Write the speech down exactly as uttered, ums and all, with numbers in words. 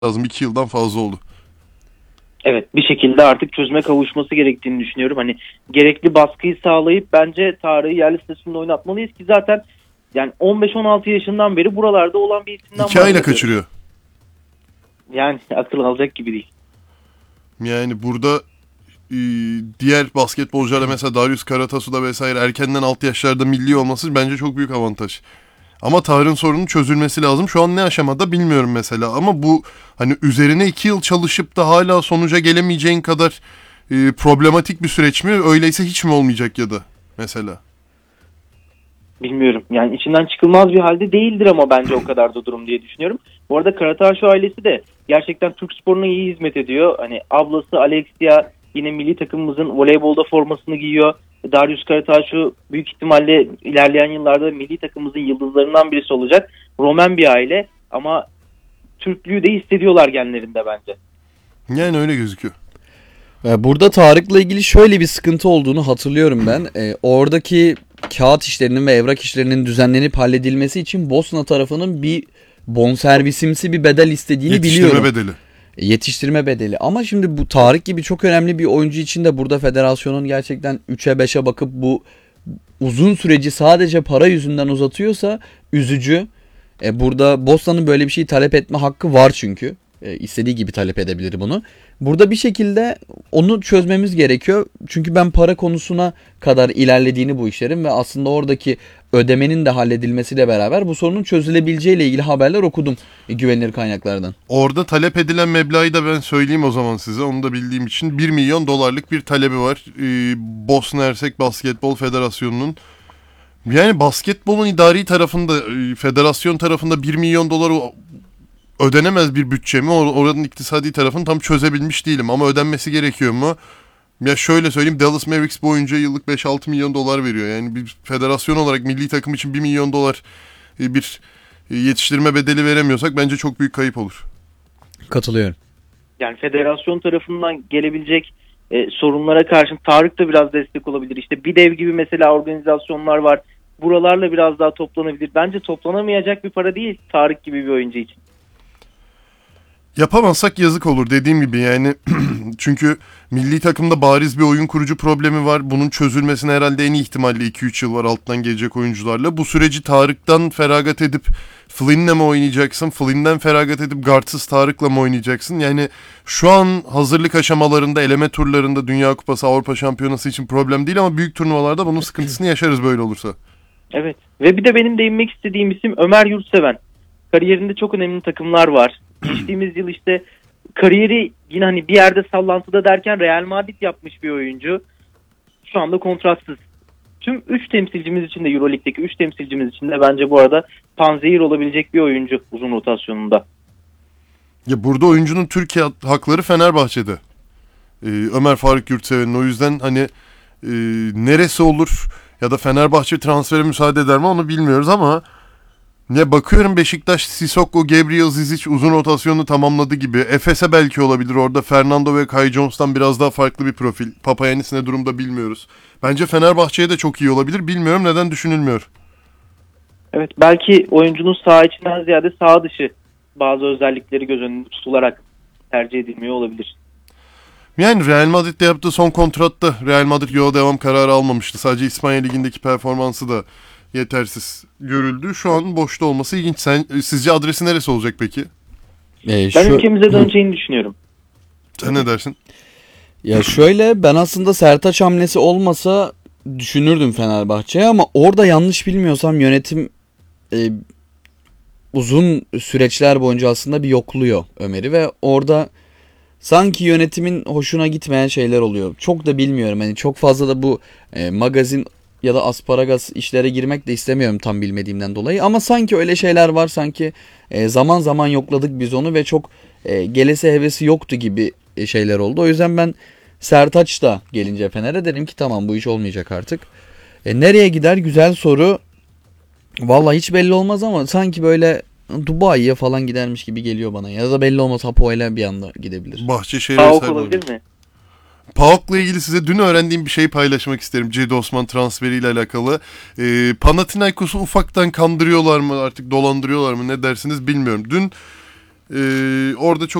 lazım. iki yıldan fazla oldu. Evet, bir şekilde artık çözüme kavuşması gerektiğini düşünüyorum. Hani gerekli baskıyı sağlayıp bence Tarık'ı yerli statüsünde oynatmalıyız ki zaten yani on beş on altı yaşından beri buralarda olan bir isimden bahsediyoruz. İki ayla kaçırıyor. Yani akıl alacak gibi değil. Yani burada e, diğer basketbolcularla mesela Darius Karatasu'da vesaire erkenden altı yaşlarda milli olması bence çok büyük avantaj. Ama Tarık'ın sorunun çözülmesi lazım. Şu an ne aşamada bilmiyorum mesela. Ama bu hani üzerine iki yıl çalışıp da hala sonuca gelemeyeceğin kadar e, problematik bir süreç mi? Öyleyse hiç mi olmayacak ya da mesela? Bilmiyorum. Yani içinden çıkılmaz bir halde değildir ama bence o kadar da durum diye düşünüyorum. Bu arada Karataşu ailesi de gerçekten Türk sporuna iyi hizmet ediyor. Hani ablası Alexia yine milli takımımızın voleybolda formasını giyiyor. Darius Karataşu büyük ihtimalle ilerleyen yıllarda milli takımımızın yıldızlarından birisi olacak. Roman bir aile ama Türklüğü de hissediyorlar genlerinde bence. Yani öyle gözüküyor. Burada Tarık'la ilgili şöyle bir sıkıntı olduğunu hatırlıyorum ben. E, oradaki kağıt işlerinin ve evrak işlerinin düzenlenip halledilmesi için Bosna tarafının bir bonservisimsi bir bedel istediğini Yetiştirme biliyorum. Yetiştirme bedeli. Yetiştirme bedeli. Ama şimdi bu Tarık gibi çok önemli bir oyuncu için de burada federasyonun gerçekten üçe beşe bakıp bu uzun süreci sadece para yüzünden uzatıyorsa üzücü. E, burada Bosna'nın böyle bir şeyi talep etme hakkı var çünkü. E, istediği gibi talep edebilir bunu. Burada bir şekilde onu çözmemiz gerekiyor. Çünkü ben para konusuna kadar ilerlediğini bu işlerin ve aslında oradaki ödemenin de halledilmesiyle beraber bu sorunun çözülebileceğiyle ilgili haberler okudum e, güvenilir kaynaklardan. Orada talep edilen meblağı da ben söyleyeyim o zaman size. Onu da bildiğim için bir milyon dolarlık bir talebi var. Ee, Bosna Hersek Basketbol Federasyonu'nun. Yani basketbolun idari tarafında, federasyon tarafında bir milyon dolar ödenemez bir bütçe mi? Or- oranın iktisadi tarafını tam çözebilmiş değilim ama ödenmesi gerekiyor mu? Ya şöyle söyleyeyim, Dallas Mavericks boyunca yıllık beş altı milyon dolar veriyor. Yani bir federasyon olarak milli takım için bir milyon dolar bir yetiştirme bedeli veremiyorsak bence çok büyük kayıp olur. Katılıyorum. Yani federasyon tarafından gelebilecek e, sorunlara karşı Tarık da biraz destek olabilir. İşte BİDEV gibi mesela organizasyonlar var. Buralarla biraz daha toplanabilir. Bence toplanamayacak bir para değil Tarık gibi bir oyuncu için. Yapamazsak yazık olur dediğim gibi yani çünkü milli takımda bariz bir oyun kurucu problemi var. Bunun çözülmesine herhalde en iyi ihtimalle iki üç yıl var alttan gelecek oyuncularla. Bu süreci Tarık'tan feragat edip Flynn'le mi oynayacaksın? Flynn'den feragat edip guardsız Tarık'la mı oynayacaksın? Yani şu an hazırlık aşamalarında, eleme turlarında Dünya Kupası, Avrupa Şampiyonası için problem değil ama büyük turnuvalarda bunun sıkıntısını yaşarız böyle olursa. Evet ve bir de benim değinmek istediğim isim Ömer Yurtseven. Kariyerinde çok önemli takımlar var. Geçtiğimiz yıl işte kariyeri yine hani bir yerde sallantıda derken Real Madrid yapmış bir oyuncu. Şu anda kontratsız. Tüm üç temsilcimiz için de Euroleague'deki üç temsilcimiz için de bence bu arada panzehir olabilecek bir oyuncu uzun rotasyonunda. Ya burada oyuncunun Türkiye hakları Fenerbahçe'de. Ee, Ömer Faruk Yurtseven'in o yüzden hani e, neresi olur ya da Fenerbahçe transfere müsaade eder mi onu bilmiyoruz ama ya bakıyorum Beşiktaş, Sissoko, Gabriel Zizic uzun rotasyonu tamamladı gibi. Efes'e belki olabilir orada. Fernando ve Kai Jones'tan biraz daha farklı bir profil. Papayannis ne durumda bilmiyoruz. Bence Fenerbahçe'ye de çok iyi olabilir. Bilmiyorum neden düşünülmüyor. Evet belki oyuncunun saha içinden ziyade saha dışı bazı özellikleri göz önünde tutularak tercih edilmiyor olabilir. Yani Real Madrid'de yaptığı son kontratta Real Madrid yola devam kararı almamıştı. Sadece İspanya Ligi'ndeki performansı da yetersiz görüldü. Şu an boşta olması ilginç. Sen, sizce adresi neresi olacak peki? Ee, ben şu... ülkemize döneceğini düşünüyorum. Sen ne dersin? Ya şöyle ben aslında Sertaç hamlesi olmasa düşünürdüm Fenerbahçe'ye ama orada yanlış bilmiyorsam yönetim e, uzun süreçler boyunca aslında bir yokluyor Ömer'i ve orada sanki yönetimin hoşuna gitmeyen şeyler oluyor. Çok da bilmiyorum hani çok fazla da bu e, magazin ya da asparagas işlere girmek de istemiyorum tam bilmediğimden dolayı. Ama sanki öyle şeyler var sanki e, zaman zaman yokladık biz onu ve çok e, gelese hevesi yoktu gibi e, şeyler oldu. O yüzden ben Sertaç da gelince Fener'e dedim ki tamam bu iş olmayacak artık. E, nereye gider güzel soru. Vallahi hiç belli olmaz ama sanki böyle Dubai'ye falan gidermiş gibi geliyor bana. Ya da belli olmaz Hapoel'e bir anda gidebilir. Bahçeşehir Pauk olabilir mi? Pauk'la ilgili size dün öğrendiğim bir şeyi paylaşmak isterim. Cedi Osman transferiyle alakalı. Ee, Panathinaikos'u ufaktan kandırıyorlar mı artık dolandırıyorlar mı ne dersiniz bilmiyorum. Dün Ee, orada çok